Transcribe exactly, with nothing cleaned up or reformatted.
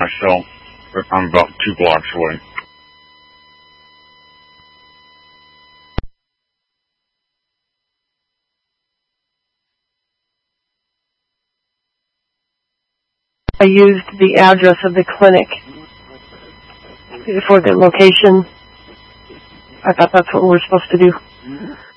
myself, but I'm about two blocks away. I used the address of the clinic for the location. I thought that's what we're supposed to do.